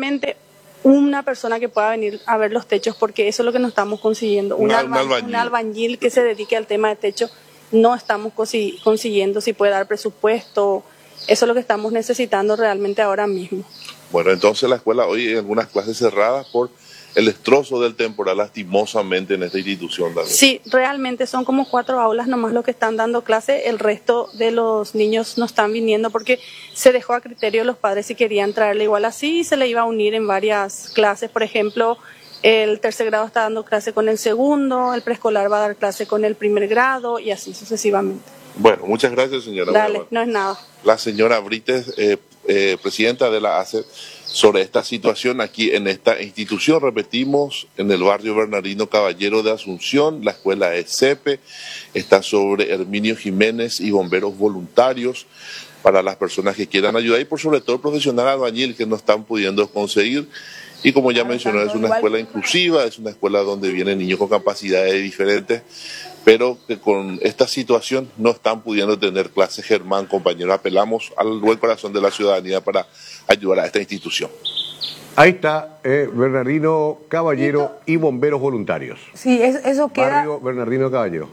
realmente una persona que pueda venir a ver los techos, porque eso es lo que no estamos consiguiendo. Un albañil que se dedique al tema de techo, no estamos consiguiendo. Si puede dar presupuesto, eso es lo que estamos necesitando realmente ahora mismo. Bueno, entonces la escuela hoy en algunas clases cerradas por el destrozo del temporal lastimosamente en esta institución, Daniel. Sí, realmente son como 4 aulas nomás lo que están dando clase, el resto de los niños no están viniendo porque se dejó a criterio de los padres si querían traerle igual así y se le iba a unir en varias clases. Por ejemplo, el tercer grado está dando clase con el segundo, el preescolar va a dar clase con el primer grado y así sucesivamente. Bueno, muchas gracias, señora. Dale, no es nada. La señora Brites, presidenta de la ACE, sobre esta situación aquí en esta institución, repetimos, en el barrio Bernardino Caballero de Asunción, la escuela es CEPE, está sobre Herminio Jiménez y bomberos voluntarios para las personas que quieran ayudar y por sobre todo el profesional albañil que no están pudiendo conseguir. Y como ya mencioné, es una escuela inclusiva, es una escuela donde vienen niños con capacidades diferentes, pero que con esta situación no están pudiendo tener clases. Germán, compañero, apelamos al buen corazón de la ciudadanía para ayudar a esta institución. Ahí está, Bernardino Caballero y bomberos voluntarios. Sí, eso queda... Barrio Bernardino Caballero.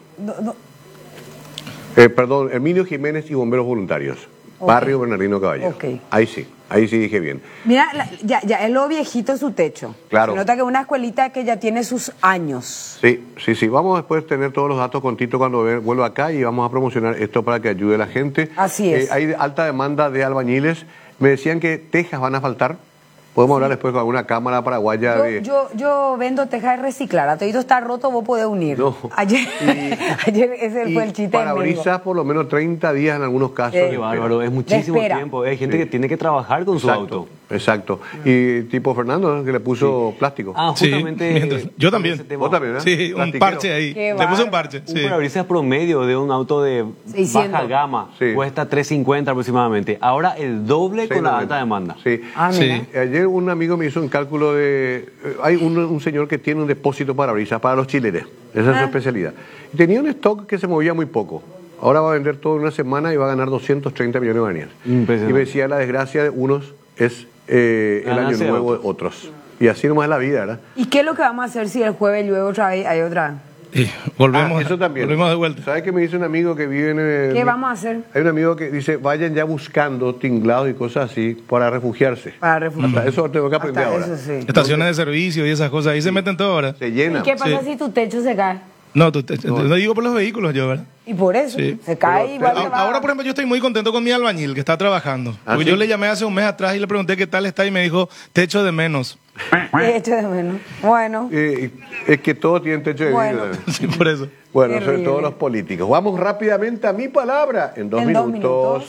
Perdón, Herminio Jiménez y bomberos voluntarios. Okay. Barrio Bernardino Caballero. Okay. Ahí sí dije bien. Mira, ya es lo viejito su techo. Claro. Se nota que es una escuelita que ya tiene sus años. Sí. Vamos después a tener todos los datos con Tito cuando vuelva acá y vamos a promocionar esto para que ayude a la gente. Así es. Hay alta demanda de albañiles. Me decían que tejas van a faltar. Podemos hablar después con alguna cámara paraguaya yo vendo tejas de reciclar. A todito está roto, vos podés unir. No. Ayer ese fue el chiste. Parabrisas por lo menos 30 días en algunos casos. Qué bárbaro, es muchísimo tiempo. Hay gente que tiene que trabajar con su auto. Exacto. Y tipo Fernando, que le puso plástico. Justamente. Yo también. ¿Vos también, eh? Sí, un parche ahí. Le puse un parche. Un parabrisas promedio de un auto de 600. Baja gama cuesta $350 aproximadamente. Ahora el doble con la alta demanda. Sí. Ayer un amigo me hizo un cálculo de... hay un señor que tiene un depósito parabrisas para los chileres. Esa es su especialidad. Y tenía un stock que se movía muy poco. Ahora va a vender todo en una semana y va a ganar 230 millones de anuales. Y me decía, la desgracia de unos es el año nuevo de otros. Y así nomás es la vida, ¿verdad? ¿Y qué es lo que vamos a hacer si el jueves y luego otra vez hay otra? Volvemos, eso también. Volvemos de vuelta. ¿Sabes qué me dice un amigo que vive en ¿Qué vamos a hacer? Hay un amigo que dice, vayan ya buscando tinglados y cosas así para refugiarse. Eso tengo que aprender ahora. Estaciones de servicio y esas cosas, ahí se meten todo ahora. Se llenan. ¿Y qué pasa si tu techo se cae? No, no digo por los vehículos yo, ¿verdad? Y por eso, se cae igual. Ahora, por ejemplo, yo estoy muy contento con mi albañil que está trabajando. Porque yo le llamé hace un mes atrás y le pregunté qué tal está y me dijo, techo de menos. Techo de menos. Bueno. Es que todos tienen techo de vida. Sí, por eso. Bueno, sobre todo los políticos. Vamos rápidamente a mi palabra en 2 minutos.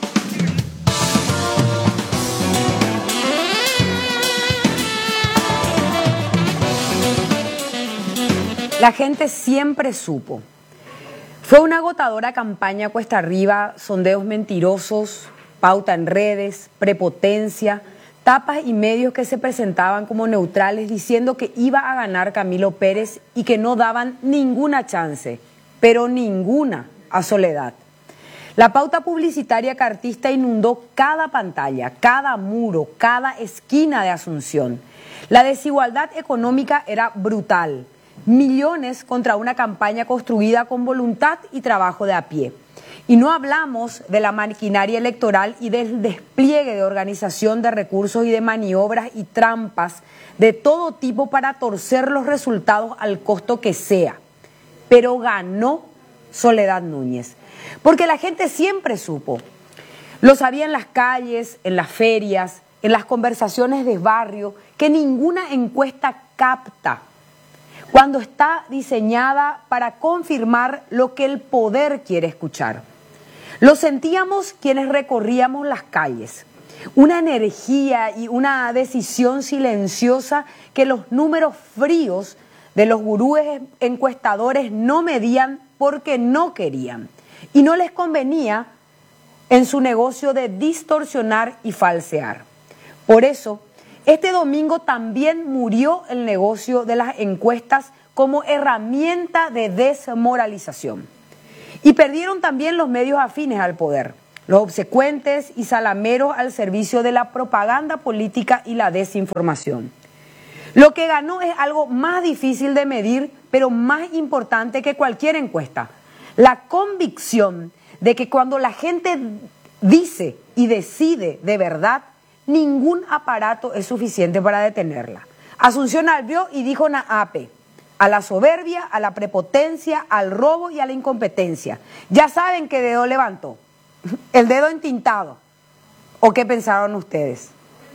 La gente siempre supo. Fue una agotadora campaña cuesta arriba, sondeos mentirosos, pauta en redes, prepotencia, tapas y medios que se presentaban como neutrales diciendo que iba a ganar Camilo Pérez y que no daban ninguna chance, pero ninguna, a Soledad. La pauta publicitaria cartista inundó cada pantalla, cada muro, cada esquina de Asunción. La desigualdad económica era brutal. Millones contra una campaña construida con voluntad y trabajo de a pie. Y no hablamos de la maquinaria electoral y del despliegue de organización de recursos y de maniobras y trampas de todo tipo para torcer los resultados al costo que sea. Pero ganó Soledad Núñez, porque la gente siempre supo. Lo sabía en las calles, en las ferias, en las conversaciones de barrio, que ninguna encuesta capta cuando está diseñada para confirmar lo que el poder quiere escuchar. Lo sentíamos quienes recorríamos las calles, una energía y una decisión silenciosa que los números fríos de los gurúes encuestadores no medían porque no querían y no les convenía en su negocio de distorsionar y falsear. Por eso, este domingo también murió el negocio de las encuestas como herramienta de desmoralización. Y perdieron también los medios afines al poder. los obsecuentes y salameros al servicio de la propaganda política y la desinformación. Lo que ganó es algo más difícil de medir, pero más importante que cualquier encuesta. La convicción de que cuando la gente dice y decide de verdad, ningún aparato es suficiente para detenerla. Asunción albió y dijo Naape: a la soberbia, a la prepotencia, al robo y a la incompetencia. Ya saben qué dedo levantó. El dedo entintado. ¿O qué pensaron ustedes?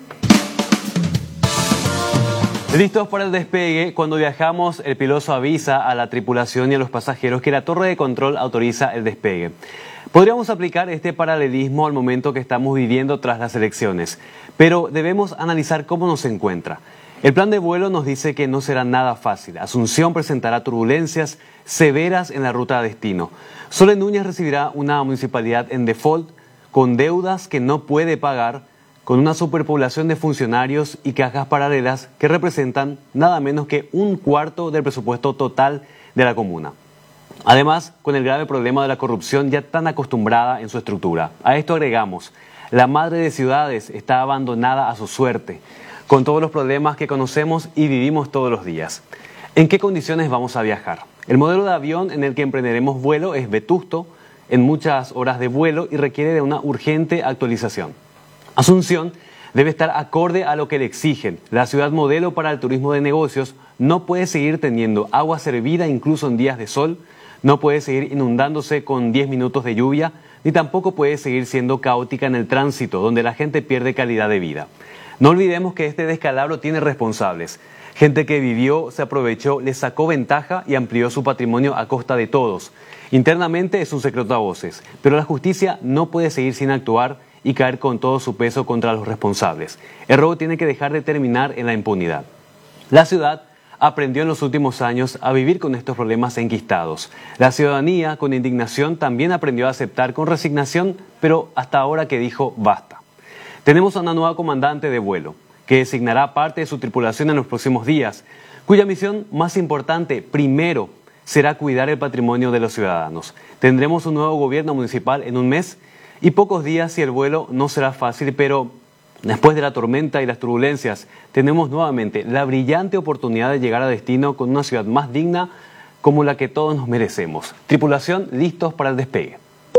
Listos para el despegue. Cuando viajamos, el piloto avisa a la tripulación y a los pasajeros que la torre de control autoriza el despegue. Podríamos aplicar este paralelismo al momento que estamos viviendo tras las elecciones, pero debemos analizar cómo nos encuentra. El plan de vuelo nos dice que no será nada fácil. Asunción presentará turbulencias severas en la ruta a destino. Sole Núñez recibirá una municipalidad en default, con deudas que no puede pagar, con una superpoblación de funcionarios y cajas paralelas que representan nada menos que un cuarto del presupuesto total de la comuna. Además, con el grave problema de la corrupción ya tan acostumbrada en su estructura. A esto agregamos, la madre de ciudades está abandonada a su suerte, con todos los problemas que conocemos y vivimos todos los días. ¿En qué condiciones vamos a viajar? El modelo de avión en el que emprenderemos vuelo es vetusto, en muchas horas de vuelo y requiere de una urgente actualización. Asunción debe estar acorde a lo que le exigen. La ciudad modelo para el turismo de negocios no puede seguir teniendo agua servida incluso en días de sol, no puede seguir inundándose con 10 minutos de lluvia, ni tampoco puede seguir siendo caótica en el tránsito, donde la gente pierde calidad de vida. No olvidemos que este descalabro tiene responsables. Gente que vivió, se aprovechó, le sacó ventaja y amplió su patrimonio a costa de todos. Internamente es un secreto a voces, pero la justicia no puede seguir sin actuar y caer con todo su peso contra los responsables. El robo tiene que dejar de terminar en la impunidad. La ciudad aprendió en los últimos años a vivir con estos problemas enquistados. La ciudadanía, con indignación, también aprendió a aceptar con resignación, pero hasta ahora que dijo basta. Tenemos a una nueva comandante de vuelo, que designará parte de su tripulación en los próximos días, cuya misión más importante, primero, será cuidar el patrimonio de los ciudadanos. Tendremos un nuevo gobierno municipal en un mes y pocos días y el vuelo no será fácil, pero después de la tormenta y las turbulencias, tenemos nuevamente la brillante oportunidad de llegar a destino con una ciudad más digna como la que todos nos merecemos. Tripulación, listos para el despegue.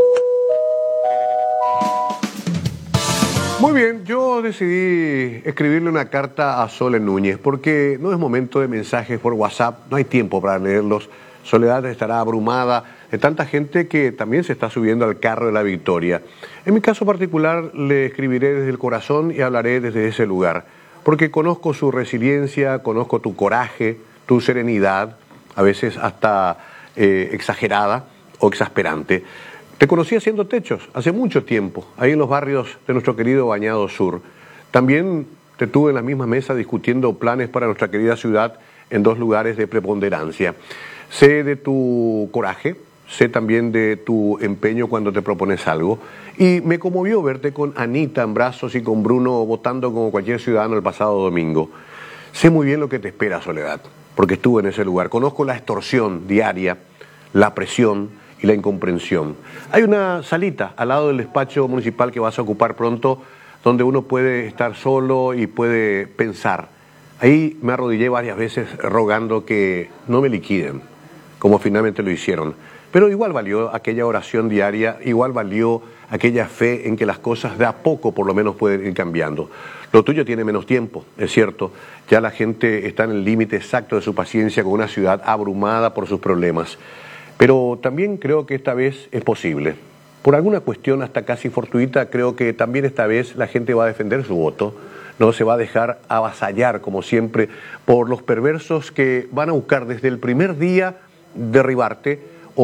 Muy bien, yo decidí escribirle una carta a Sole Núñez porque no es momento de mensajes por WhatsApp, no hay tiempo para leerlos. Soledad estará abrumada de tanta gente que también se está subiendo al carro de la victoria. En mi caso particular le escribiré desde el corazón y hablaré desde ese lugar, porque conozco su resiliencia, conozco tu coraje, tu serenidad, a veces hasta exagerada o exasperante. Te conocí haciendo techos hace mucho tiempo, ahí en los barrios de nuestro querido Bañado Sur. También te tuve en la misma mesa discutiendo planes para nuestra querida ciudad en 2 lugares de preponderancia. Sé de tu coraje, sé también de tu empeño cuando te propones algo. Y me conmovió verte con Anita en brazos y con Bruno votando como cualquier ciudadano el pasado domingo. Sé muy bien lo que te espera, Soledad, porque estuve en ese lugar. Conozco la extorsión diaria, la presión y la incomprensión. Hay una salita al lado del despacho municipal que vas a ocupar pronto, donde uno puede estar solo y puede pensar. Ahí me arrodillé varias veces rogando que no me liquiden, como finalmente lo hicieron. Pero igual valió aquella oración diaria, igual valió aquella fe en que las cosas de a poco por lo menos pueden ir cambiando. Lo tuyo tiene menos tiempo, es cierto. Ya la gente está en el límite exacto de su paciencia con una ciudad abrumada por sus problemas. Pero también creo que esta vez es posible. Por alguna cuestión hasta casi fortuita, creo que también esta vez la gente va a defender su voto. No se va a dejar avasallar, como siempre, por los perversos que van a buscar desde el primer día derribarte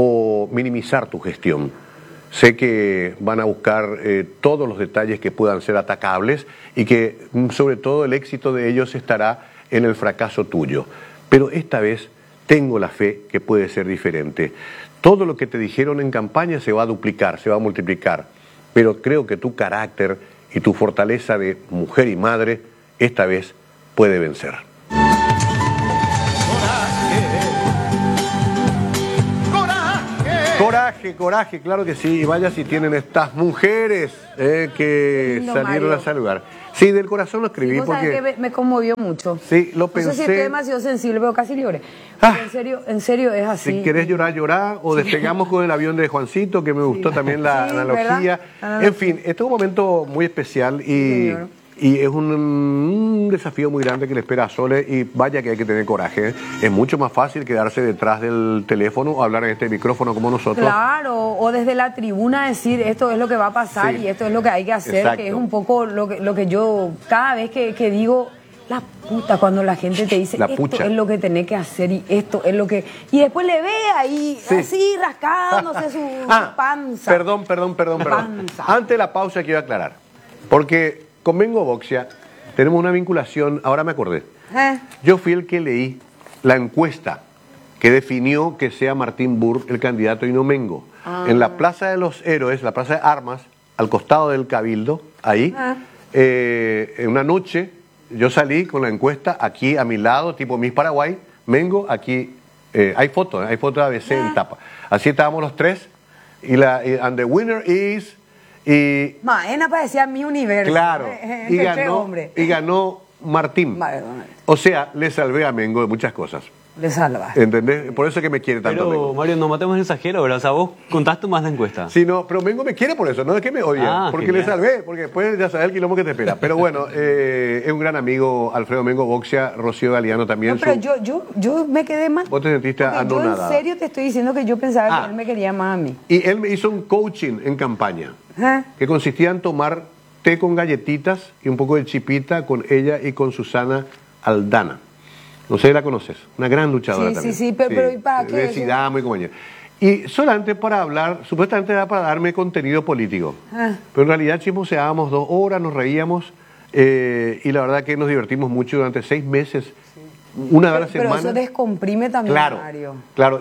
o minimizar tu gestión. Sé que van a buscar todos los detalles que puedan ser atacables y que sobre todo el éxito de ellos estará en el fracaso tuyo. Pero esta vez tengo la fe que puede ser diferente. Todo lo que te dijeron en campaña se va a duplicar, se va a multiplicar, pero creo que tu carácter y tu fortaleza de mujer y madre esta vez puede vencer. Coraje, Coraje, claro que sí. Y vaya si tienen estas mujeres que salieron a saludar. Sí, del corazón lo escribí porque... Que me conmovió mucho. Sí, lo pensé. No sé si estoy demasiado sensible, pero casi lloré. En serio es así. Si querés llorar, o despegamos con el avión de Juancito, que me gustó también la analogía. En fin, este es un momento muy especial y es un desafío muy grande que le espera a Sole, y vaya que hay que tener coraje. Es mucho más fácil quedarse detrás del teléfono o hablar en este micrófono como nosotros. Claro, o desde la tribuna decir esto es lo que va a pasar y esto es lo que hay que hacer, exacto. Que es un poco lo que yo cada vez que digo, la puta, cuando la gente te dice esto es lo que tenés que hacer y esto es lo que... Y después le ve ahí así rascándose su panza. Perdón. Antes de la pausa quiero aclarar, porque con Mengo Boxia tenemos una vinculación, ahora me acordé. Yo fui el que leí la encuesta que definió que sea Martín Burr el candidato y no Mengo. En la Plaza de los Héroes, la Plaza de Armas, al costado del Cabildo, ahí, en una noche, yo salí con la encuesta aquí a mi lado, tipo Miss Paraguay, Mengo, aquí, hay fotos de ABC en tapa. Así estábamos los tres, and the winner is... Maena parecía mi universo. Claro, y ganó Martín. O sea, le salvé a Mengo de muchas cosas. Le salva. ¿Entendés? Por eso es que me quiere tanto Pero, Mengo. Mario, no matemos el exagero, ¿verdad? O sea, vos contaste más la encuesta. Sí, no, pero Mengo me quiere por eso, no es que me odia, porque genial. Le salvé, porque después ya sabes el quilombo que te espera. Pero bueno, es un gran amigo, Alfredo Mengo Boxia, Rocío Galeano también. No, pero yo me quedé mal. ¿Vos te sentiste anonadada? Yo en serio te estoy diciendo que yo pensaba que él me quería más a mí. Y él me hizo un coaching en campaña, que consistía en tomar té con galletitas y un poco de chipita con ella y con Susana Aldana. No sé si la conoces, una gran luchadora también. Sí, pero ¿y para qué? De Sidamo y compañía. Y solamente para hablar, supuestamente era para darme contenido político. Pero en realidad chismoseábamos 2 horas, nos reíamos, y la verdad que nos divertimos mucho durante 6 meses. Una vez a la semana. Pero eso descomprime también, Mario. Claro,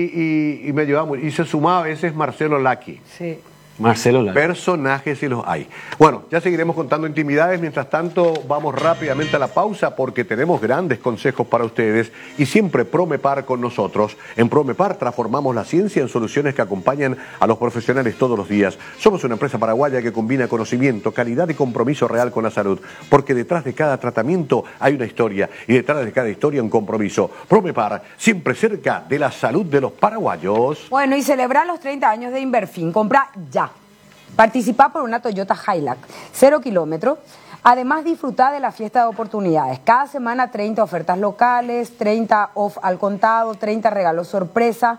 y me ayudaba mucho. Y se sumaba a veces Marcelo Lacchi. Sí. Marcelo Lacchi. Personajes si los hay. Bueno, ya seguiremos contando intimidades. Mientras tanto, vamos rápidamente a la pausa porque tenemos grandes consejos para ustedes y siempre Promepar con nosotros. En Promepar transformamos la ciencia en soluciones que acompañan a los profesionales todos los días. Somos una empresa paraguaya que combina conocimiento, calidad y compromiso real con la salud, porque detrás de cada tratamiento hay una historia y detrás de cada historia un compromiso. Promepar, siempre cerca de la salud de los paraguayos. Bueno, y celebrar los 30 años de Inverfin. Compra ya. Participa por una Toyota Hilux, 0 kilómetros. Además, disfruta de la fiesta de oportunidades. Cada semana 30 ofertas locales, 30 off al contado, 30 regalos sorpresa,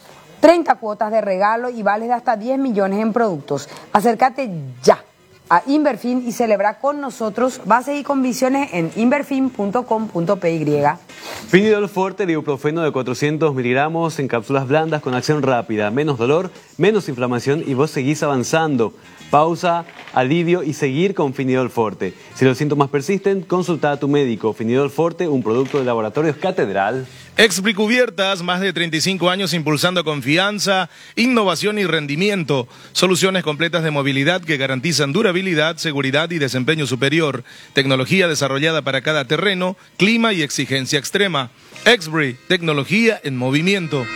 30 cuotas de regalo y vales de hasta 10 millones en productos. Acércate ya a Inverfin y celebra con nosotros. Bases y condiciones en inverfin.com.py. Finidol Forte, ibuprofeno de 400 miligramos en cápsulas blandas con acción rápida. Menos dolor, menos inflamación y vos seguís avanzando. Pausa, alivio y seguir con Finidol Forte. Si los síntomas persisten, consulta a tu médico. Finidol Forte, un producto de Laboratorios Catedral. Expri Cubiertas, más de 35 años impulsando confianza, innovación y rendimiento. Soluciones completas de movilidad que garantizan durabilidad, seguridad y desempeño superior. Tecnología desarrollada para cada terreno, clima y exigencia extrema. Expri, tecnología en movimiento.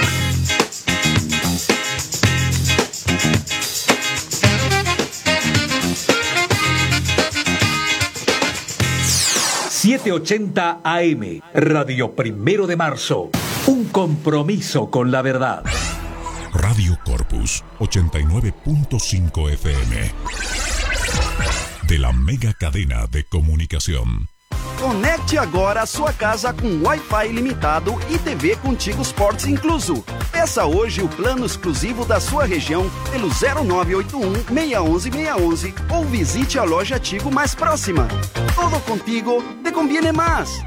...780 AM, Radio Primero de Marzo. Un compromiso con la verdad. Radio Corpus, 89.5 FM. De la mega cadena de comunicação. Conecte agora a sua casa com Wi-Fi ilimitado e TV Contigo Sports incluso. Peça hoje o plano exclusivo da sua região pelo 0981-611-611 ou visite a loja Tigo mais próxima. Todo contigo te conviene más.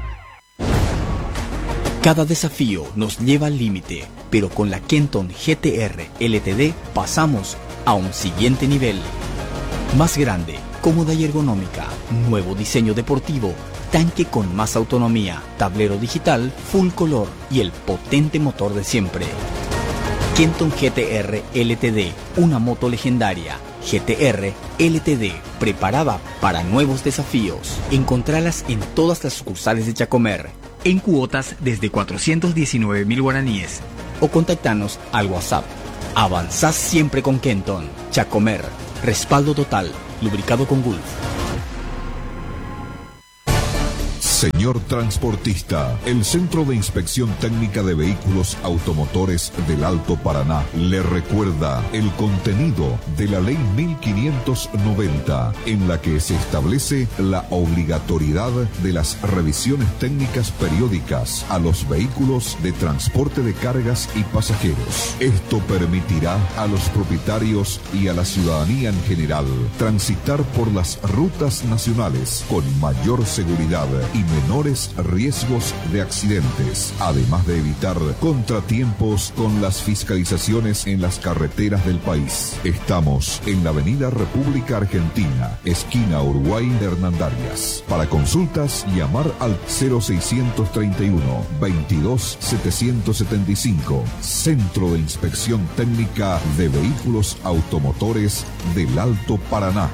Cada desafío nos lleva al límite, pero con la Kenton GTR LTD pasamos a un siguiente nivel. Más grande, cómoda y ergonómica, nuevo diseño deportivo, tanque con más autonomía, tablero digital, full color y el potente motor de siempre. Kenton GTR LTD, una moto legendaria. GTR LTD, preparada para nuevos desafíos. Encontralas en todas las sucursales de Chacomer, en cuotas desde 419.000 guaraníes. O contactanos al WhatsApp Avanzás siempre con Kenton. Chacomer, respaldo total, lubricado con Gulf. Señor transportista, el Centro de Inspección Técnica de Vehículos Automotores del Alto Paraná le recuerda el contenido de la Ley 1590, en la que se establece la obligatoriedad de las revisiones técnicas periódicas a los vehículos de transporte de cargas y pasajeros. Esto permitirá a los propietarios y a la ciudadanía en general transitar por las rutas nacionales con mayor seguridad y menores riesgos de accidentes, además de evitar contratiempos con las fiscalizaciones en las carreteras del país. Estamos en la Avenida República Argentina, esquina Uruguay de Hernandarias. Para consultas, llamar al 0631 22 775, Centro de Inspección Técnica de Vehículos Automotores del Alto Paraná.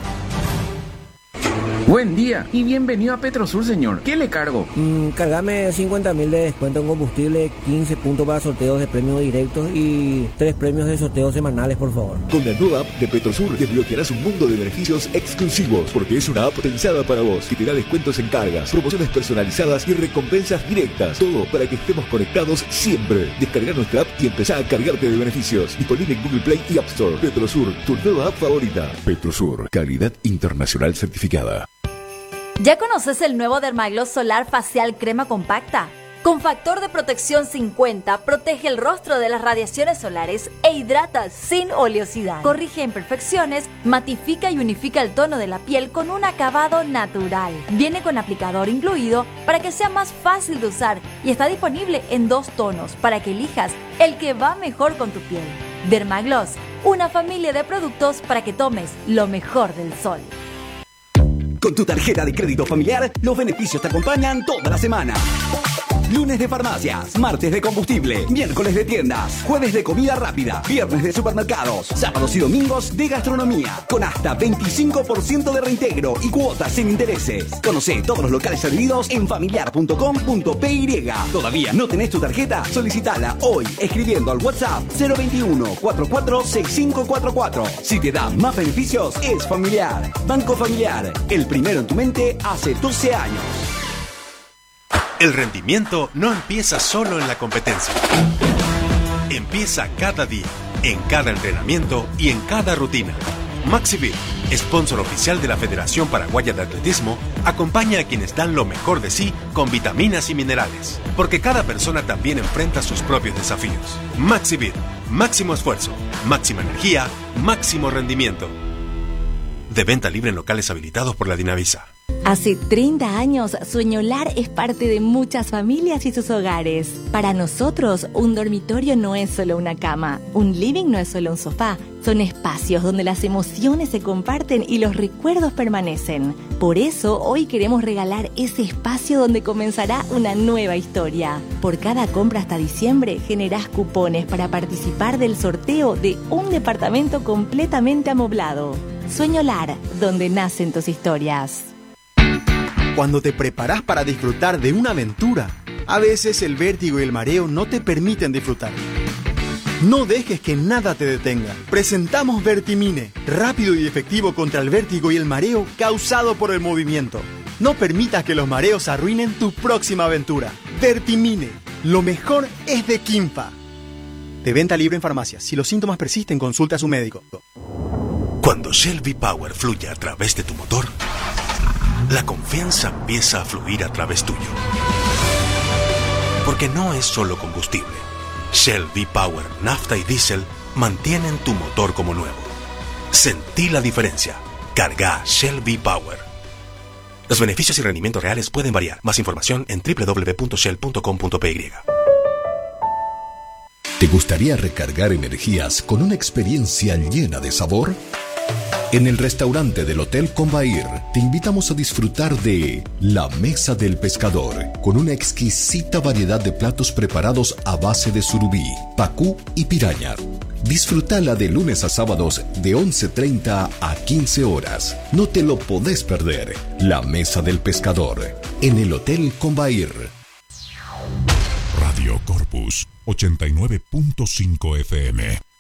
Buen día y bienvenido a Petrosur, señor. ¿Qué le cargo? Cargame 50.000 de descuento en combustible, 15 puntos para sorteos de premios directos y 3 premios de sorteos semanales, por favor. Con la nueva app de Petrosur desbloquearás un mundo de beneficios exclusivos, porque es una app pensada para vos, que te da descuentos en cargas, promociones personalizadas y recompensas directas. Todo para que estemos conectados siempre. Descarga nuestra app y empezá a cargarte de beneficios. Disponible en Google Play y App Store. Petrosur, tu nueva app favorita. Petrosur, calidad internacional certificada. ¿Ya conoces el nuevo Dermagloss Solar Facial Crema Compacta? Con factor de protección 50, protege el rostro de las radiaciones solares e hidrata sin oleosidad. Corrige imperfecciones, matifica y unifica el tono de la piel con un acabado natural. Viene con aplicador incluido para que sea más fácil de usar y está disponible en 2 tonos para que elijas el que va mejor con tu piel. Dermagloss, una familia de productos para que tomes lo mejor del sol. Con tu tarjeta de crédito familiar, los beneficios te acompañan toda la semana. Lunes de farmacias, martes de combustible, miércoles de tiendas, jueves de comida rápida, viernes de supermercados, sábados y domingos de gastronomía, con hasta 25% de reintegro y cuotas sin intereses. Conoce todos los locales adheridos en familiar.com.py. ¿Todavía no tenés tu tarjeta? Solicitala hoy escribiendo al WhatsApp 021 44 6544. Si te da más beneficios, es Familiar. Banco Familiar, el primero en tu mente hace 12 años. El rendimiento no empieza solo en la competencia. Empieza cada día, en cada entrenamiento y en cada rutina. Maxivit, sponsor oficial de la Federación Paraguaya de Atletismo, acompaña a quienes dan lo mejor de sí con vitaminas y minerales, porque cada persona también enfrenta sus propios desafíos. Maxivit, máximo esfuerzo, máxima energía, máximo rendimiento. De venta libre en locales habilitados por la Dinavisa. Hace 30 años, Sueñolar es parte de muchas familias y sus hogares. Para nosotros, un dormitorio no es solo una cama, un living no es solo un sofá. Son espacios donde las emociones se comparten y los recuerdos permanecen. Por eso, hoy queremos regalar ese espacio donde comenzará una nueva historia. Por cada compra hasta diciembre, generás cupones para participar del sorteo de un departamento completamente amoblado. Sueñolar, donde nacen tus historias. Cuando te preparas para disfrutar de una aventura, a veces el vértigo y el mareo no te permiten disfrutar. No dejes que nada te detenga. Presentamos Vertimine, rápido y efectivo contra el vértigo y el mareo causado por el movimiento. No permitas que los mareos arruinen tu próxima aventura. Vertimine, lo mejor es de Quimpa. De venta libre en farmacias. Si los síntomas persisten, consulta a su médico. Cuando Shell V-Power fluye a través de tu motor, la confianza empieza a fluir a través tuyo. Porque no es solo combustible. Shell V-Power, nafta y diésel mantienen tu motor como nuevo. Sentí la diferencia. Carga Shell V-Power. Los beneficios y rendimientos reales pueden variar. Más información en www.shell.com.py. ¿Te gustaría recargar energías con una experiencia llena de sabor? En el restaurante del Hotel Combair te invitamos a disfrutar de La Mesa del Pescador, con una exquisita variedad de platos preparados a base de surubí, pacú y piraña. Disfrútala de lunes a sábados de 11:30 a 15 horas. No te lo podés perder. La Mesa del Pescador, en el Hotel Combair. Radio Corpus 89.5 FM.